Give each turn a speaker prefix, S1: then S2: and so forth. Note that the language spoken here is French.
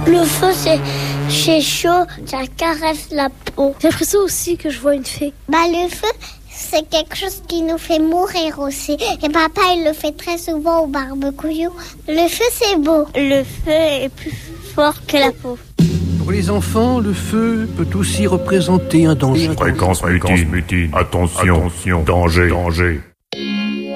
S1: Le feu, c'est chaud, ça caresse la peau.
S2: J'ai l'impression aussi que je vois une fée.
S1: Le feu, c'est quelque chose qui nous fait mourir aussi. Et papa, il le fait très souvent au barbecue. Le feu, c'est beau. Le feu est plus fort que la peau.
S3: Pour les enfants, le feu peut aussi représenter un danger.
S4: Fréquence mutine. Attention, danger.